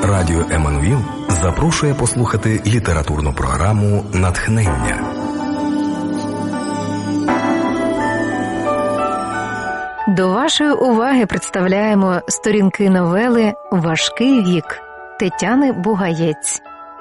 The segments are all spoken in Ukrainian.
Радіо Еммануїл запрошує послухати літературну програму «Натхнення». До вашої уваги представляємо сторінки новели «Важкий вік» Тетяни Бугаєць.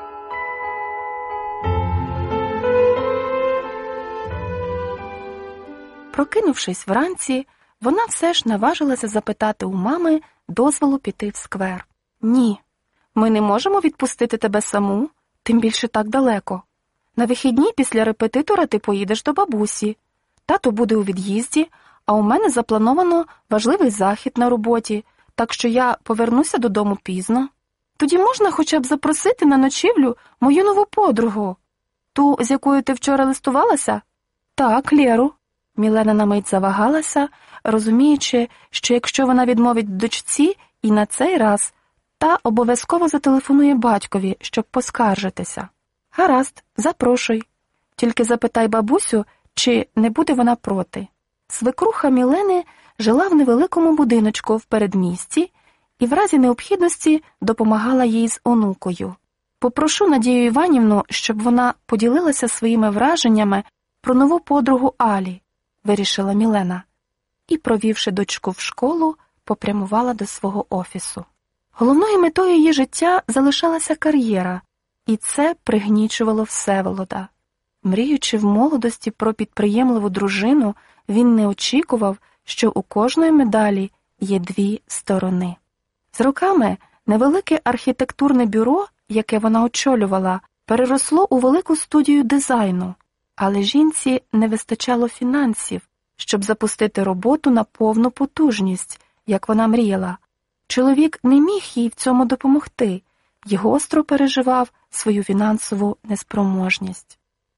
Прокинувшись вранці, вона все ж наважилася запитати у мами дозволу піти в сквер. «Ні, ми не можемо відпустити тебе саму, тим більше так далеко. На вихідні після репетитора ти поїдеш до бабусі. Тато буде у від'їзді, а у мене заплановано важливий захід на роботі, так що я повернуся додому пізно. Тоді можна хоча б запросити на ночівлю мою нову подругу. Ту, з якою ти вчора листувалася?» «Так, Лєру». Мілена на мить завагалася, розуміючи, що якщо вона відмовить дочці і на цей раз, та обов'язково зателефонує батькові, щоб поскаржитися. «Гаразд, запрошуй. Тільки запитай бабусю, чи не буде вона проти». Свекруха Мілени жила в невеликому будиночку в передмісті і в разі необхідності допомагала їй з онукою. «Попрошу Надію Іванівну, щоб вона поділилася своїми враженнями про нову подругу Алі», – вирішила Мілена. І, провівши дочку в школу, попрямувала до свого офісу. Головною метою її життя залишалася кар'єра, і це пригнічувало Всеволода. Мріючи в молодості про підприємливу дружину, він не очікував, що у кожної медалі є дві сторони. З роками невелике архітектурне бюро, яке вона очолювала, переросло у велику студію дизайну, але жінці не вистачало фінансів, щоб запустити роботу на повну потужність, як вона мріяла. Чоловік не міг їй в цьому допомогти і гостро переживав свою фінансову неспроможність.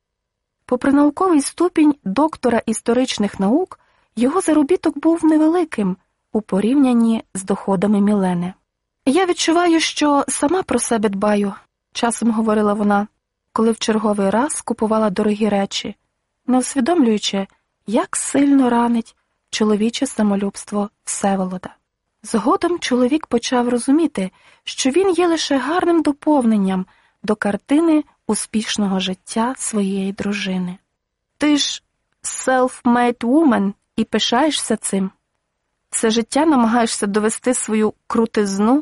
Попри науковий ступінь доктора історичних наук, його заробіток був невеликим у порівнянні з доходами Мілени. «Я відчуваю, що сама про себе дбаю», – часом говорила вона, коли в черговий раз купувала дорогі речі, не усвідомлюючи, як сильно ранить чоловіче самолюбство Всеволода. Згодом чоловік почав розуміти, що він є лише гарним доповненням до картини успішного життя своєї дружини. «Ти ж self-made woman і пишаєшся цим. Все життя намагаєшся довести свою крутизну,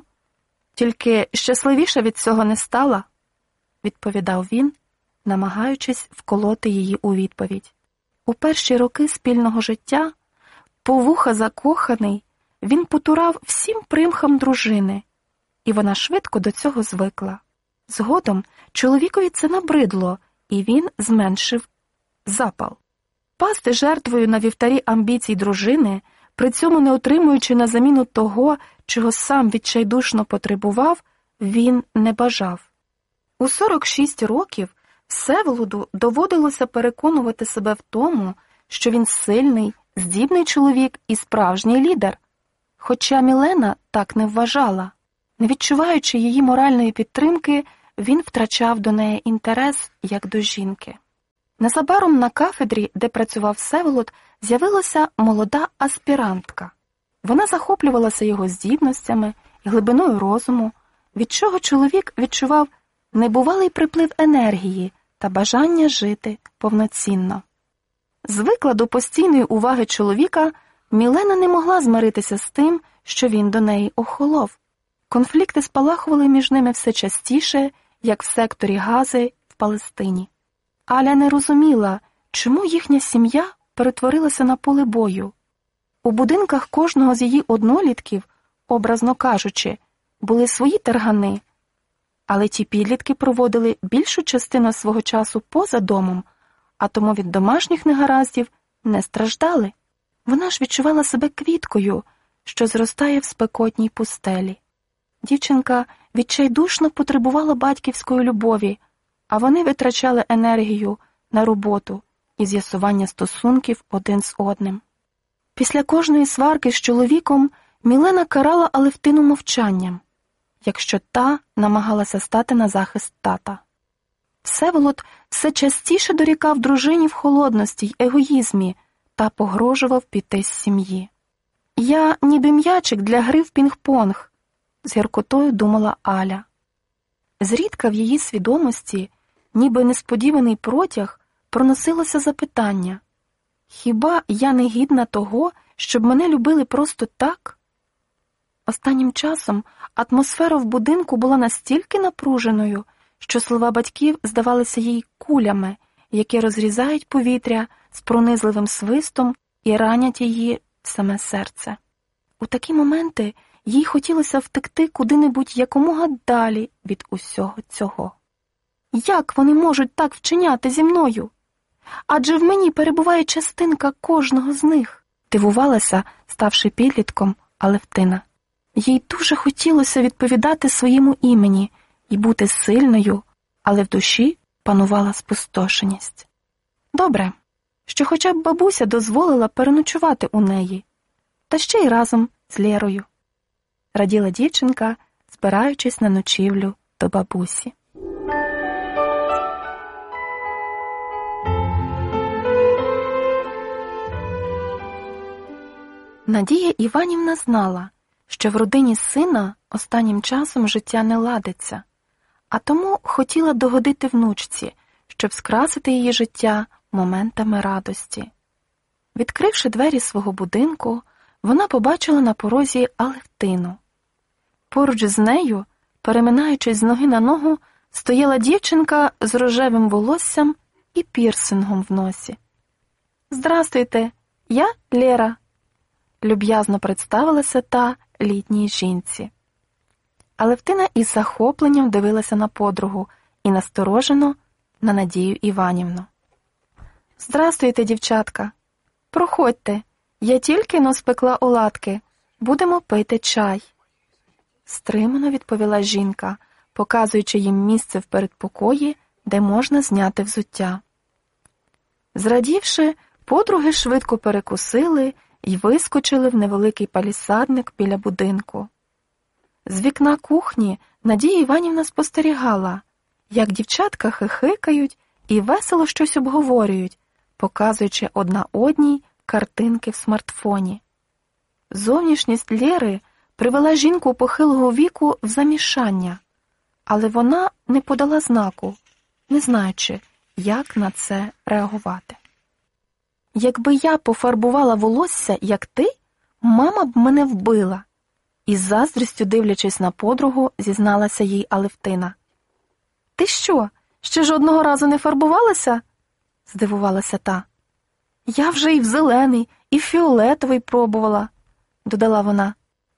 тільки щасливіша від цього не стала», – відповідав він, намагаючись вколоти її у відповідь. У перші роки спільного життя, по вуха закоханий, він потурав всім примхам дружини, і вона швидко до цього звикла. Згодом чоловікові це набридло, і він зменшив запал. Пасти жертвою на вівтарі амбіцій дружини, при цьому не отримуючи на заміну того, чого сам відчайдушно потребував, він не бажав. У 46 років Всеволоду доводилося переконувати себе в тому, що він сильний, здібний чоловік і справжній лідер. Хоча Мілена так не вважала. Не відчуваючи її моральної підтримки, він втрачав до неї інтерес, як до жінки. Незабаром на кафедрі, де працював Всеволод, з'явилася молода аспірантка. Вона захоплювалася його здібностями і глибиною розуму, від чого чоловік відчував небувалий приплив енергії та бажання жити повноцінно. Звикла до постійної уваги чоловіка, Мілена не могла змиритися з тим, що він до неї охолов. Конфлікти спалахували між ними все частіше, як в секторі Гази в Палестині. Аля не розуміла, чому їхня сім'я перетворилася на поле бою. У будинках кожного з її однолітків, образно кажучи, були свої тергани, але ті підлітки проводили більшу частину свого часу поза домом, а тому від домашніх негараздів не страждали. Вона ж відчувала себе квіткою, що зростає в спекотній пустелі. Дівчинка відчайдушно потребувала батьківської любові, а вони витрачали енергію на роботу і з'ясування стосунків один з одним. Після кожної сварки з чоловіком Мілена карала Алевтину мовчанням, якщо та намагалася стати на захист тата. Всеволод все частіше дорікав дружині в холодності й егоїзмі та погрожував піти з сім'ї. «Я ніби м'ячик для гри в пінг-понг», – з гіркотою думала Аля. Зрідка в її свідомості, ніби несподіваний протяг, проносилося запитання: хіба я не гідна того, щоб мене любили просто так? Останнім часом атмосфера в будинку була настільки напруженою, що слова батьків здавалися їй кулями, які розрізають повітря з пронизливим свистом і ранять її в саме серце. У такі моменти їй хотілося втекти куди-небудь якомога далі від усього цього. Як вони можуть так вчиняти зі мною? Адже в мені перебуває частинка кожного з них, дивувалася, ставши підлітком, Алевтина. Їй дуже хотілося відповідати своєму імені і бути сильною, але в душі панувала спустошеність. Добре, що хоча б бабуся дозволила переночувати у неї, та ще й разом з Лєрою. Раділа дівчинка, збираючись на ночівлю до бабусі. Надія Іванівна знала, що в родині сина останнім часом життя не ладиться, а тому хотіла догодити внучці, щоб скрасити її життя моментами радості. Відкривши двері свого будинку, вона побачила на порозі Алевтину. Поруч з нею, переминаючись з ноги на ногу, стояла дівчинка з рожевим волоссям і пірсингом в носі. «Здрастуйте, я Лєра», – люб'язно представилася та літній жінці. Алевтина із захопленням дивилася на подругу і насторожено на Надію Іванівну. «Здрастуйте, дівчатка. Проходьте, я тільки-но спекла оладки, будемо пити чай», – стримано відповіла жінка, показуючи їм місце в передпокої, де можна зняти взуття. Зрадівши, подруги швидко перекусили й вискочили в невеликий палісадник біля будинку. З вікна кухні Надія Іванівна спостерігала, як дівчатка хихикають і весело щось обговорюють, показуючи одна одній картинки в смартфоні. Зовнішність Лєри привела жінку похилого віку в замішання, але вона не подала знаку, не знаючи, як на це реагувати. «Якби я пофарбувала волосся, як ти, мама б мене вбила», – із заздрістю дивлячись на подругу, зізналася їй Алевтина. «Ти що, ще жодного разу не фарбувалася?» – здивувалася та. «Я вже і в зелений, і в фіолетовий пробувала», – додала вона.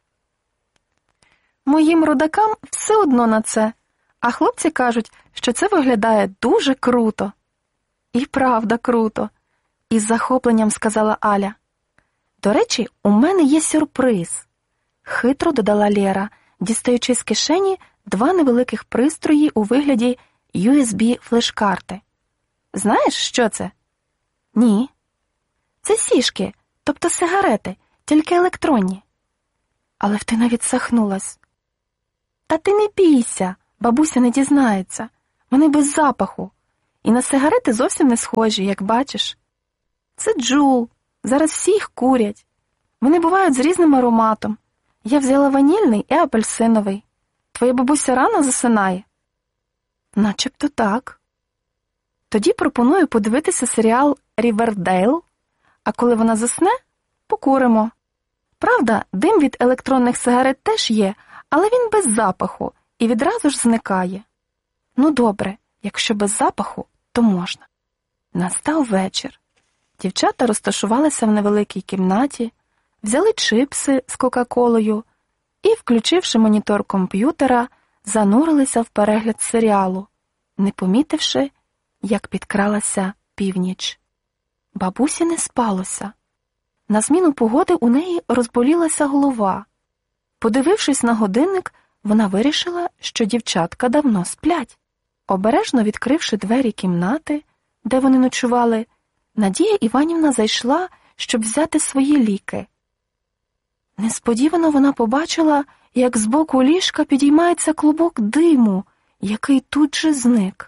«Моїм родакам все одно на це, а хлопці кажуть, що це виглядає дуже круто». «І правда круто», – із захопленням сказала Аля. «До речі, у мене є сюрприз», – хитро додала Лєра, дістаючи з кишені два невеликих пристрої у вигляді USB-флеш-карти. «Знаєш, що це?» «Ні». «Це сішки, тобто сигарети, тільки електронні». Алевтина відсахнулась. «Та ти не бійся, бабуся не дізнається. Вони без запаху. І на сигарети зовсім не схожі, як бачиш. Це Джул, зараз всі їх курять. Вони бувають з різним ароматом. Я взяла ванільний і апельсиновий. Твоя бабуся рано засинає?» «Начебто так». «Тоді пропоную подивитися серіал «Рівердейл», а коли вона засне, покуримо. Правда, дим від електронних сигарет теж є, але він без запаху і відразу ж зникає. Ну добре, якщо без запаху, то можна». Настав вечір. Дівчата розташувалися в невеликій кімнаті, взяли чипси з кока-колою і, включивши монітор комп'ютера, занурилися в перегляд серіалу, не помітивши, як підкралася північ. Бабусі не спалося. На зміну погоди у неї розболілася голова. Подивившись на годинник, вона вирішила, що дівчатка давно сплять. Обережно відкривши двері кімнати, де вони ночували, Надія Іванівна зайшла, щоб взяти свої ліки. Несподівано вона побачила, як з боку ліжка підіймається клубок диму, який тут же зник.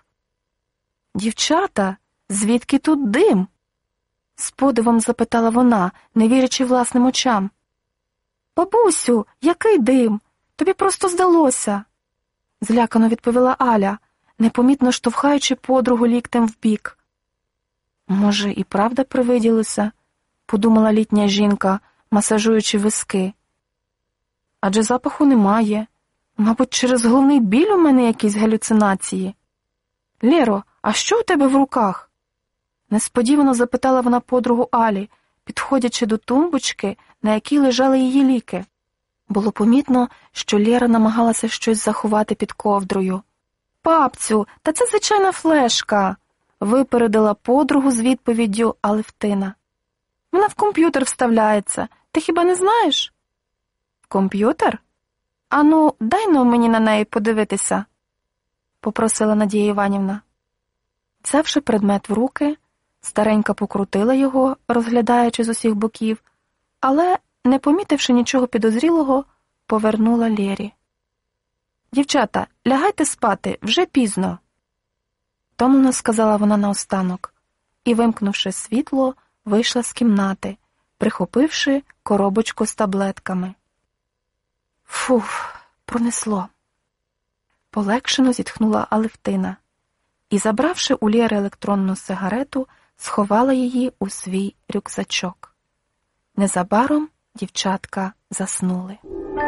«Дівчата, звідки тут дим?» – з подивом запитала вона, не вірячи власним очам. «Бабусю, який дим? Тобі просто здалося». злякано відповіла Аля, непомітно штовхаючи подругу ліктем вбік. Може, і правда привиділося, подумала літня жінка, масажуючи виски. Адже запаху немає. Мабуть, через головний біль у мене якісь галюцинації. Лєро, а що у тебе в руках? Несподівано запитала вона подругу Алі, підходячи до тумбочки, на якій лежали її ліки. Було помітно, що Лєра намагалася щось заховати під ковдрою. «Папцю, та це звичайна флешка!» – випередила подругу з відповіддю Алевтина. «Вона в комп'ютер вставляється. Ти хіба не знаєш?» «В комп'ютер? Ану, дай-но мені на неї подивитися», – попросила Надія Іванівна. Взявши предмет в руки, старенька покрутила його, розглядаючи з усіх боків, але, не помітивши нічого підозрілого, повернула Лєрі. «Дівчата, лягайте спати, вже пізно», – томно сказала вона наостанок, і, вимкнувши світло, вийшла з кімнати, прихопивши коробочку з таблетками. «Фух, пронесло», – полегшено зітхнула Алевтина і, забравши у Лєри електронну сигарету, сховала її у свій рюкзачок. Незабаром дівчатка заснули.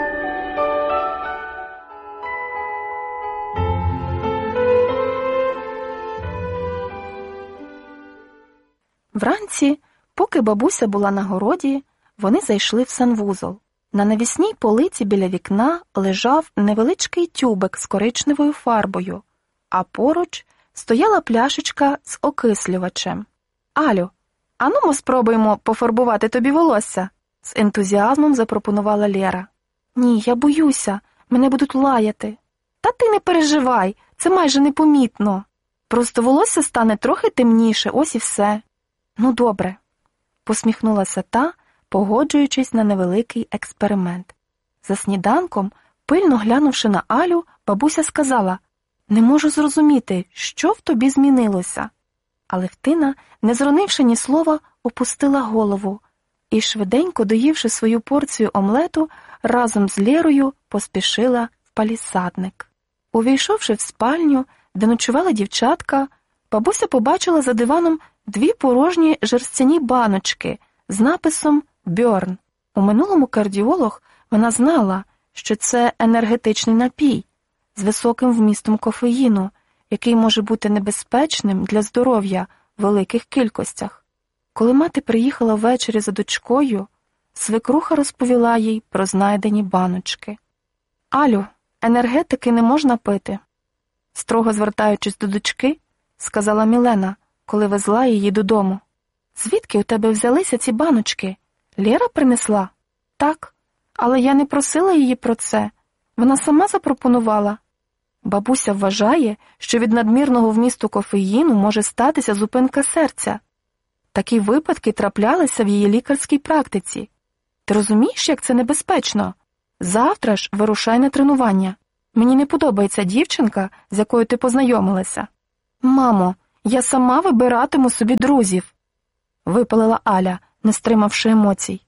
Вранці, поки бабуся була на городі, вони зайшли в санвузол. На навісній полиці біля вікна лежав невеличкий тюбик з коричневою фарбою, а поруч стояла пляшечка з окислювачем. «Алю, ану ми спробуємо пофарбувати тобі волосся», – з ентузіазмом запропонувала Лєра. «Ні, я боюся, мене будуть лаяти». «Та ти не переживай, це майже непомітно. Просто волосся стане трохи темніше, ось і все». «Ну, добре», – посміхнулася та, погоджуючись на невеликий експеримент. За сніданком, пильно глянувши на Алю, бабуся сказала: «Не можу зрозуміти, що в тобі змінилося». Алевтина, не зронивши ні слова, опустила голову і, швиденько доївши свою порцію омлету, разом з Лєрою поспішила в палісадник. Увійшовши в спальню, де ночували дівчатка, бабуся побачила за диваном 2 порожні жерстяні баночки з написом «Бьорн». У минулому кардіолог вона знала, що це енергетичний напій з високим вмістом кофеїну, який може бути небезпечним для здоров'я в великих кількостях. Коли мати приїхала ввечері за дочкою, свекруха розповіла їй про знайдені баночки. «Алю, енергетики не можна пити», – строго звертаючись до дочки, сказала Мілена, коли везла її додому. «Звідки у тебе взялися ці баночки? Лєра принесла?» «Так, але я не просила її про це. Вона сама запропонувала». Бабуся вважає, що від надмірного вмісту кофеїну може статися зупинка серця. Такі випадки траплялися в її лікарській практиці. Ти розумієш, як це небезпечно? Завтра ж вирушай на тренування. Мені не подобається дівчинка, з якою ти познайомилася». «Мамо, я сама вибиратиму собі друзів», – випалила Аля, не стримавши емоцій.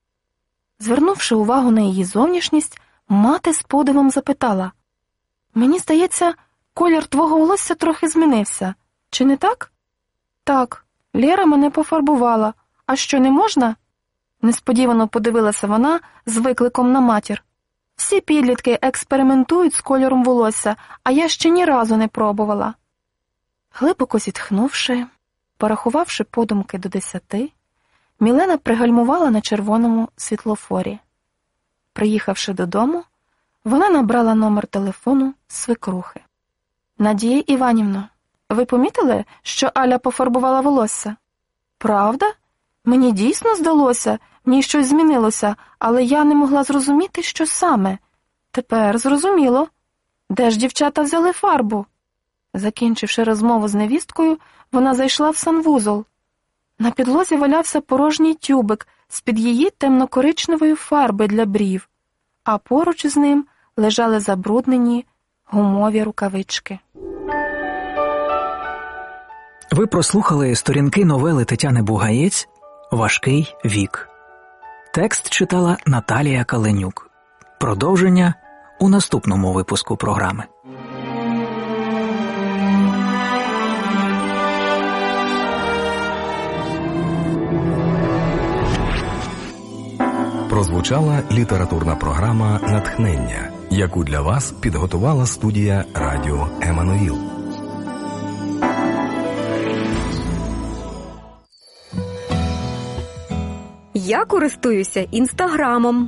Звернувши увагу на її зовнішність, мати з подивом запитала: «Мені здається, колір твого волосся трохи змінився. Чи не так?» «Так, Лєра мене пофарбувала. А що, не можна?» Несподівано подивилася вона з викликом на матір. «Всі підлітки експериментують з кольором волосся, а я ще ні разу не пробувала». Глибоко зітхнувши, порахувавши подумки до 10, Мілена пригальмувала на червоному світлофорі. Приїхавши додому, вона набрала номер телефону свекрухи. «Надія Іванівно, ви помітили, що Аля пофарбувала волосся?» «Правда? Мені дійсно здалося, в ній щось змінилося, але я не могла зрозуміти, що саме. Тепер зрозуміло. Де ж дівчата взяли фарбу?» Закінчивши розмову з невісткою, вона зайшла в санвузол. На підлозі валявся порожній тюбик з-під її темно-коричневої фарби для брів, а поруч з ним лежали забруднені гумові рукавички. Ви прослухали сторінки новели Тетяни Бугаєць «Важкий вік». Текст читала Наталія Каленюк. Продовження у наступному випуску програми. прозвучала літературна програма «Натхнення», яку для вас підготувала студія радіо «Еммануїл». Я користуюся Інстаграмом.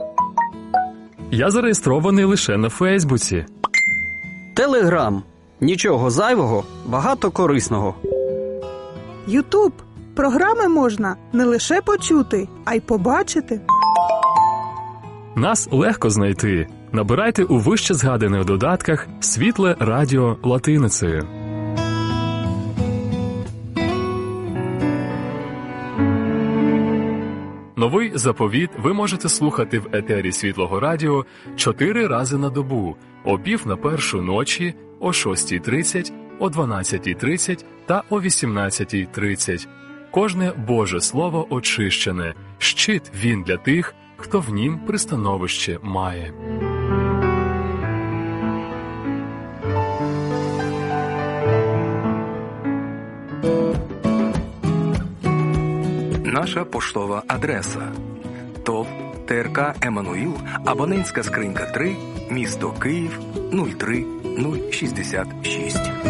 Я зареєстрований лише на Фейсбуці. Телеграм. Нічого зайвого, багато корисного. Ютуб. Програми можна не лише почути, а й побачити. Нас легко знайти. Набирайте у вище згаданих додатках «Світле радіо» латиницею. Новий заповіт ви можете слухати в етері Світлого радіо 4 рази на добу, о 1:15 ночі, о 6:30, о 12:30 та о 18:30. Кожне Боже Слово очищене, щит він для тих, хто в нім пристановище має. Наша поштова адреса: ТОВ ТРК «Еммануїл», абонентська скринька 3, місто Київ, 03066.